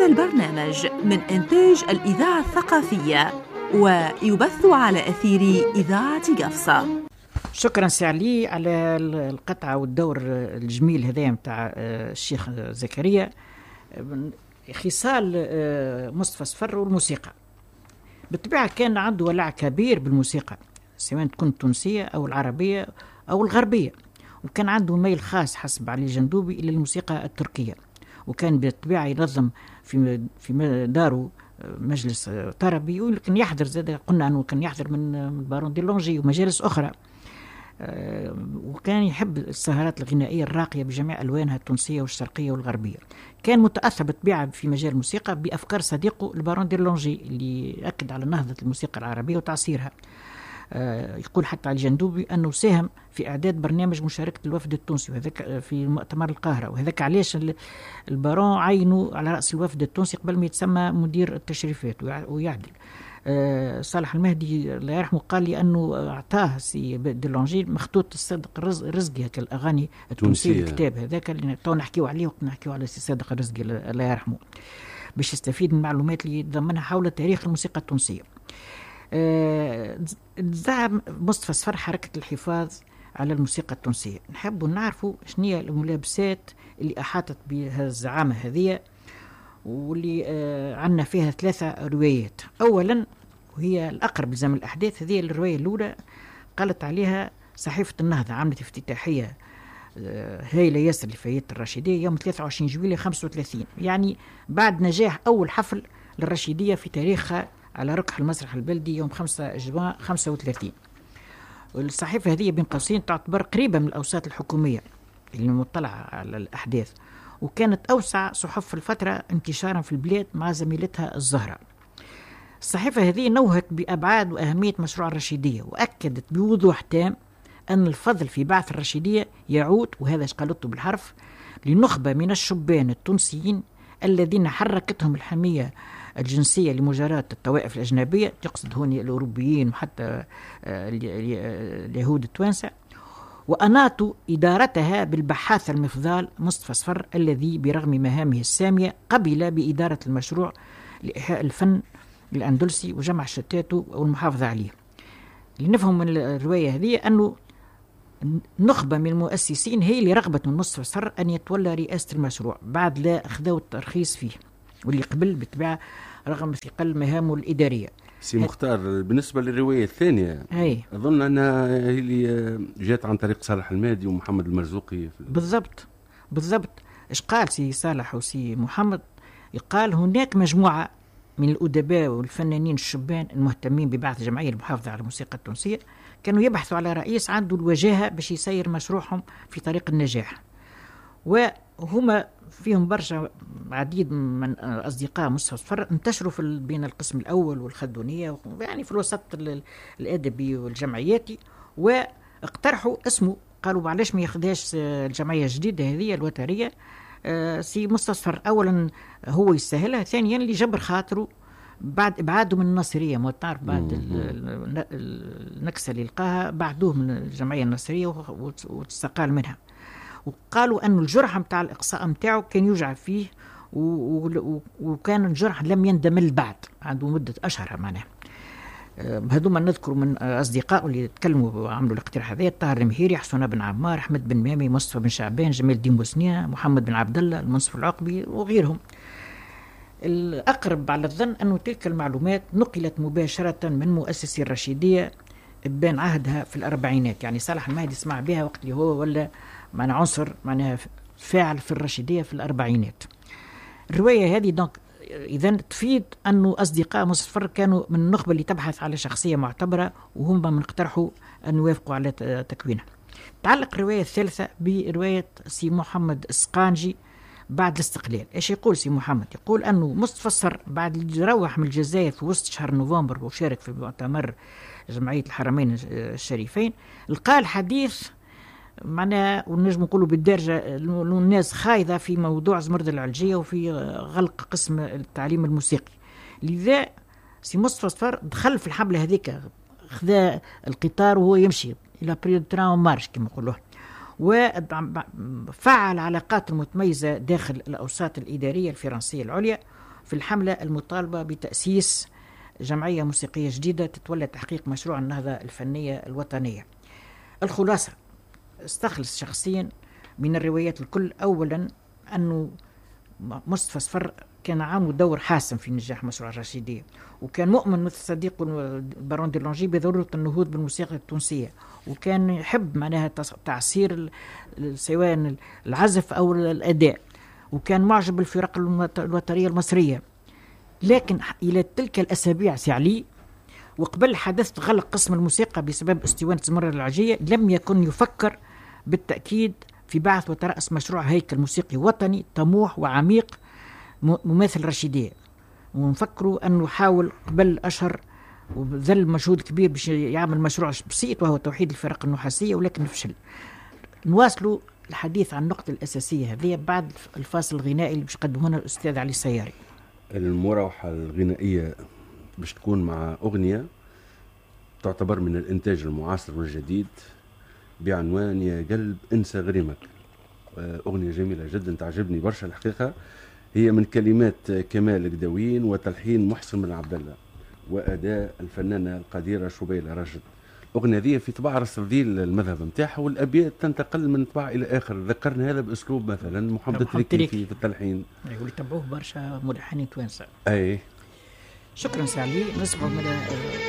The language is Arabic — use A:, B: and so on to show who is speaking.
A: هذا البرنامج من إنتاج الإذاعة الثقافية ويبث على أثير إذاعة قفصة.
B: شكرا سعلي على القطعة والدور الجميل هذا متاع الشيخ زكريا. خصال مصطفى صفر والموسيقى بالطبيعة كان عنده ولع كبير بالموسيقى، سواء تكون تونسية أو العربية أو الغربية، وكان عنده ميل خاص حسب علي جندوبي إلى الموسيقى التركية، وكان بالطبيعة ينظم في داره مجلس طربي، ولكن يحضر زاد قلنا أنه كان يحضر من بارون دي لونجي ومجالس أخرى. وكان يحب السهرات الغنائية الراقية بجميع ألوانها التونسية والشرقية والغربية. كان متأثر بالطبيعة في مجال الموسيقى بأفكار صديقه البارون دي لونجي اللي أكد على نهضة الموسيقى العربية وتعصيرها. يقول حتى علي جندوبي أنه ساهم في إعداد برنامج مشاركة الوفد التونسي وهذاك في مؤتمر القاهرة، وهذاك علاش البارون عينوا على رأس الوفد التونسي قبل ما يتسمى مدير التشريفات ويعدل. صالح المهدي الله يرحمه قال لي أنه أعطاه سي دي لونجي مخطوط الصادق الرزقي الأغاني التونسية الكتاب هذاك اللي تو نحكيو عليه وقت نحكيو على سي صادق الرزقي الله يرحمه، باش يستفيد من المعلومات اللي ضمنها حول تاريخ الموسيقى التونسية. زعم مصطفى صفر حركة الحفاظ على الموسيقى التونسية. نحب نعرفوا شنية الملابسات اللي أحاطت بها الزعامة هذه، واللي عنا فيها 3 روايات. أولا وهي الأقرب لزمن الأحداث، هذه الرواية الأولى قالت عليها صحيفة النهضة، عملت افتتاحية هايلة ياسر لفاية الرشيدية يوم 23 جويلية 35، يعني بعد نجاح أول حفل للرشيدية في تاريخها على ركح المسرح البلدي يوم 5 جوان 35. الصحيفة هذه بين قوسين تعتبر قريبة من الأوساط الحكومية اللي مطلعة على الأحداث، وكانت أوسع صحف الفترة انتشارا في البلاد مع زميلتها الزهرة. الصحيفة هذه نوهت بأبعاد وأهمية مشروع الرشيدية، وأكدت بوضوح تام أن الفضل في بعث الرشيدية يعود، وهذا قالته بالحرف، لنخبة من الشبان التونسيين الذين حركتهم الحمية الجنسية لمجاراة الطوائف الأجنبية، تقصد هون الأوروبيين وحتى اليهود التوانسة، وأناطوا إدارتها بالبحاث المفضال مصطفى صفر الذي برغم مهامه السامية قبل بإدارة المشروع لإحياء الفن الأندلسي وجمع شتاته والمحافظة عليه. لنفهم من الرواية هذه أنه نخبة من المؤسسين هي اللي رغبت من مصطفى صفر أن يتولى رئاسة المشروع بعد لا أخذوا الترخيص فيه، واللي قبل بالطبيعة رغم ثقل مهامه الإدارية.
C: سي مختار، بالنسبة للرواية الثانية أظن أنها هي اللي جات عن طريق صالح المهدي ومحمد المرزوقي.
B: بالضبط. إيش قال سي صالح وسي محمد؟ يقال هناك مجموعة من الأدباء والفنانين الشبان المهتمين ببعث جمعية المحافظة على الموسيقى التونسية، كانوا يبحثوا على رئيس عنده الوجاهة باش يسير مشروعهم في طريق النجاح، وهما فيهم برشا عديد من أصدقاء مصطفى صفر انتشروا بين القسم الأول والخدونية، يعني في الوسط الأدبي والجمعياتي، واقترحوا اسمه. قالوا معلش ما ياخدهاش الجمعية الجديدة هذه الوترية سي مصطفى صفر. أولا هو يستاهلها، ثانيا لجبر خاطره بعد إبعاده من الناصرية، ما تعرف بعد النكسة اللي لقاها بعدوه من الجمعية الناصرية واستقال منها. وقالوا أن الجرح متاع الإقصاء متاعه كان يوجع فيه، وكان الجرح لم يندمل بعد، عنده مدة أشهر معناه. هذوما نذكر من أصدقائه اللي تكلموا وعملوا الاقتراح هذا: طاهر المهيري، حسن بن عمار، أحمد بن مامي، مصطفى بن شعبان، جمال الدين بوسنية، محمد بن عبد الله، المنصف العقبي وغيرهم. الأقرب على الظن أن تلك المعلومات نقلت مباشرة من مؤسسي الرشيدية بين عهدها في الأربعينات، يعني صالح المهدي سمع بها وقت اللي هو ولا معنى عنصر معناها فاعل في الرشيدية في الأربعينات. الرواية هذه دونك إذا تفيد أنه أصدقاء مصطفى صفر كانوا من النخبة اللي تبحث على شخصية معتبرة، وهم من اقترحوا أن يوافقوا على تكوينها. تعلق الرواية الثالثة برواية سي محمد السقانجي بعد الاستقلال. ايش يقول سي محمد؟ يقول أنه مصطفى صفر بعد اللي روح من الجزائر في وسط شهر نوفمبر وشارك في مؤتمر جمعية الحرمين الشريفين، لقى الحديث معناها ونجم نقولوا بالدرجة الناس خايضة في موضوع زمرد العلجية وفي غلق قسم التعليم الموسيقي. لذا سي مصطفى صفر دخل في الحملة هذيك، خذا القطار وهو يمشي إلى بريود تران مارش كما يقولوه، وفعل علاقات متميزة داخل الأوساط الإدارية الفرنسية العليا، في الحملة المطالبة بتأسيس جمعية موسيقية جديدة تتولى تحقيق مشروع النهضة الفنية الوطنية. الخلاصة، استخلص شخصيا من الروايات الكل. أولا أنه مصطفى صفر كان عامل دور حاسم في نجاح مشروع الرشيدية، وكان مؤمن مثل صديقه بارون دي لونجي بضرورة النهوض بالموسيقى التونسية، وكان يحب معناها تعسير سواء العزف أو الأداء، وكان معجب بالفرق الوترية المصرية. لكن إلى تلك الأسابيع سعلي وقبل حدث غلق قسم الموسيقى بسبب استوانة زمرة العجية لم يكن يفكر بالتأكيد في بعث وترأس مشروع هيكل موسيقي وطني طموح وعميق مماثل رشيدية. ونفكروا أنه حاول قبل أشهر وبذل مجهود كبير باش يعمل مشروع بسيط وهو توحيد الفرق النحاسية، ولكن فشل. نواصلوا الحديث عن النقطة الأساسية هذه بعد الفاصل الغنائي اللي باش يقدمه لنا الأستاذ علي السياري.
C: المروحة الغنائية باش تكون مع أغنية تعتبر من الإنتاج المعاصر والجديد بعنوان يا قلب انسى غريمك. أغنية جميلة جدا تعجبني برشا الحقيقة، هي من كلمات كمال قدوين وتلحين محسن بن عبد الله وأداء الفنانة القديرة شبيلة راشد. الأغنية ذي في طباع رصديل المذهب متاعها، والأبيات تنتقل من طباع إلى آخر. ذكرنا هذا بأسلوب مثلا محمد التريكي في التلحين،
B: واللي تبعوه برشا ملحنين توانسة.
C: أي
B: شكرا سعلي. نسمع من